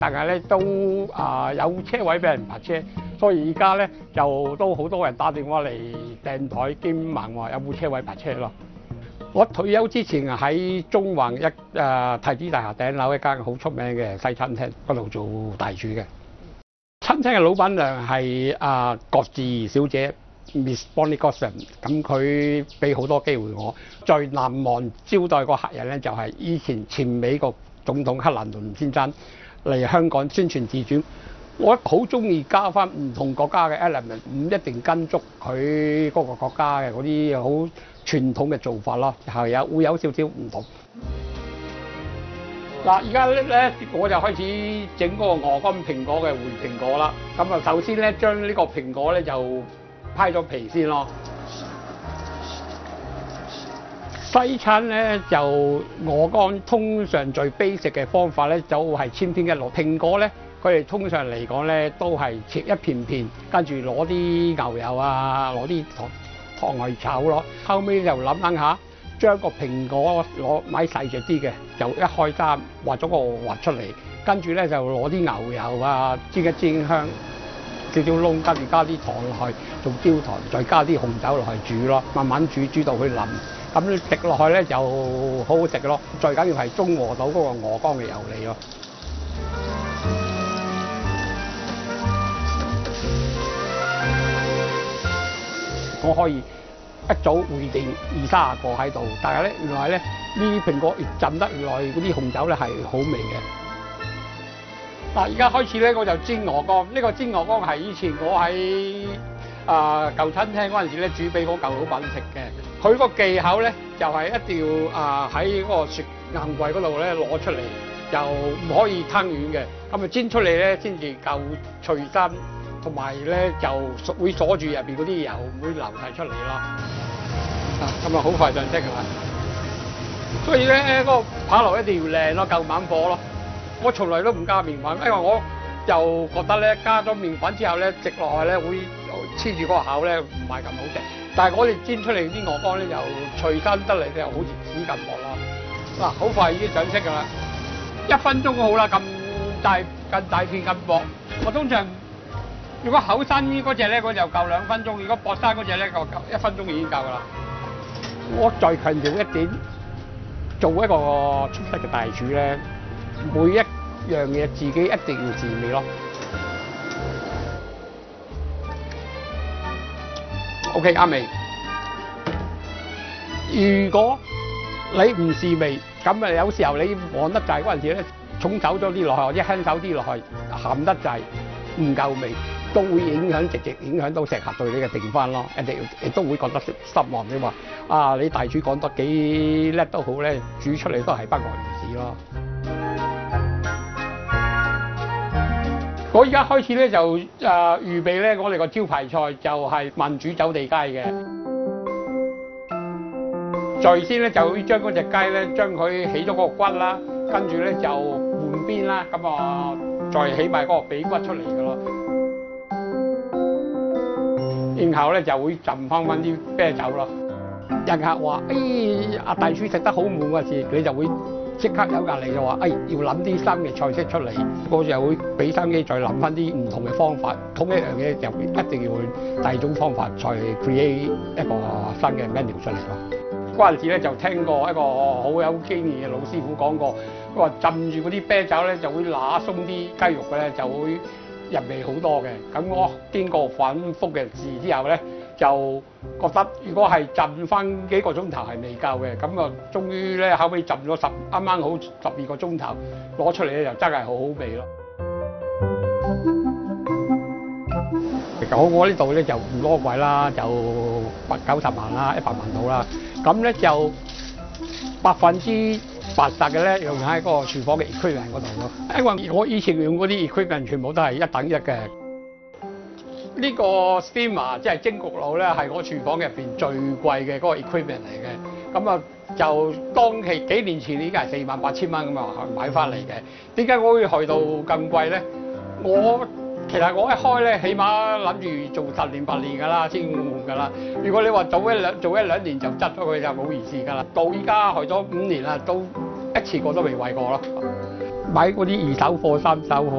但係咧都有車位俾人泊車，所以而家咧就都好多人打電話嚟訂台兼問話有冇車位泊車咯。我退休之前喺中環太子大廈頂樓一間好出名嘅西餐廳嗰度做大廚嘅。餐廳嘅老闆娘係郭志儀小姐 Miss Bonnie Gosson， 咁佢俾好多機會我。最難忘招待個客人咧，就係以前美國總統克林頓先生嚟香港宣傳自傳。我好中意加翻唔同國家嘅 element， 唔一定跟足佢嗰個國家嘅嗰啲好傳統嘅做法咯，係會有少少唔同。嗱，而家咧我就開始整嗰個鵝肝蘋果嘅回蘋果啦。咁啊，首先咧將呢個蘋果咧就批咗皮先咯。西餐咧就鵝肝通常最 basic 嘅方法咧就係千篇一律。蘋果咧佢哋通常嚟講咧都係切一片片，跟住攞啲牛油啊，攞啲糖去炒咯。後尾就諗下，將個蘋果買細隻啲嘅，就一開三畫咗個核出嚟，跟住咧就攞啲牛油啊煎一煎香，少少燶，跟住加啲糖落去做焦糖，再加啲紅酒落去煮咯，慢慢煮到佢腍。咁食落去咧就好好食咯。最緊要係中和到嗰個鵝肝嘅油膩咯。我可以一早會定20-30個喺度，但係咧原來咧呢啲蘋果越浸得原來嗰啲紅酒咧係好味嘅。嗱，而家開始咧我就煎鵝肝，呢個煎鵝肝係以前我喺舊餐廳嗰陣時咧煮俾嗰舊老闆食嘅。佢個技巧咧就係一定要喺嗰個雪硬櫃嗰度咧攞出嚟，就唔可以攤軟嘅，咁啊煎出嚟咧先至夠脆身。同埋咧就會鎖住入邊嗰啲油，唔會流晒出嚟啦。咁啊好快就識㗎啦。所以咧嗰個扒爐一定要靚咯，夠猛火咯。我從來都唔加麵粉，因為我就覺得咧加咗麵粉之後咧食落去咧會黐住嗰個口咧唔係咁好食。但係我哋煎出嚟啲鵝肝咧就脆身得嚟咧，好似紙咁薄咯。嗱，好快已經上色㗎啦，1分鐘好啦，咁大片咁薄。我通常如果厚身嗰隻咧，我就夠2分鐘；如果薄身嗰隻咧，我夠1分鐘已經夠㗎啦。我再強調一點，做一個出色嘅大廚咧，每一樣嘢自己一定要自味咯。OK， 啱味。如果你唔試味，咁啊有時候你望得滯嗰陣時咧，重手咗啲落去，或者輕手啲落去，鹹得滯，唔夠味。都會直接影響到食客對你嘅評分咯，人哋亦都會覺得失望。你話你大廚講得幾叻都好咧，煮出嚟都係不外如是咯。我而家開始咧就預備咧，我哋個招牌菜就係民主走地雞嘅。最先咧就會將嗰隻雞咧，將佢起咗個骨啦，跟住咧就換邊啦，咁再起埋嗰個髀骨出嚟嘅咯。然後咧就會浸翻啲啤酒咯。人客話：阿大廚食得好悶嗰時，你就會即刻有壓力就話：要諗啲新嘅菜式出嚟。嗰時候會俾心機再諗翻啲唔同嘅方法。同一樣嘢就一定要去第二種方法再 create 一個新嘅 menu 出嚟咯。嗰陣時咧就聽過一個好有經驗嘅老師傅講過，佢話浸住嗰啲啤酒咧就會揦鬆啲雞肉嘅咧就會入味好多嘅。咁我經過反覆嘅試之後咧，就覺得如果係浸翻幾個鐘頭係未夠嘅，咁啊終於咧後尾浸咗啱啱好12個鐘頭，攞出嚟咧就真係好好味咯。我呢度咧就唔多貴啦，就80-90萬啦，100萬到啦。咁咧就80%嘅咧用喺個廚房嘅 equipment 嗰度咯。因為我以前用嗰啲 equipment 全部都係1等1嘅。呢個 steamer 即係蒸焗爐咧，係我廚房入邊最貴嘅嗰個 equipment 嚟嘅。咁啊就當期幾年前已經係48,000蚊咁啊買翻嚟嘅。點解我會去到咁貴咧？其實我一開咧，起碼諗住做10年8年㗎啦，先換㗎啦。如果你話做一兩年就執咗佢就冇意思㗎啦。到依家去咗5年啦，都一次過都未為過咯。買嗰啲2手貨3手貨。